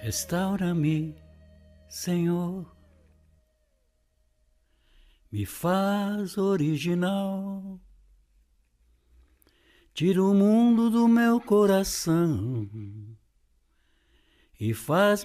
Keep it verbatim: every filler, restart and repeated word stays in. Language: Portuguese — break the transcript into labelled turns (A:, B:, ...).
A: Restaura-me, Senhor, me faz original, tira o mundo do meu coração e faz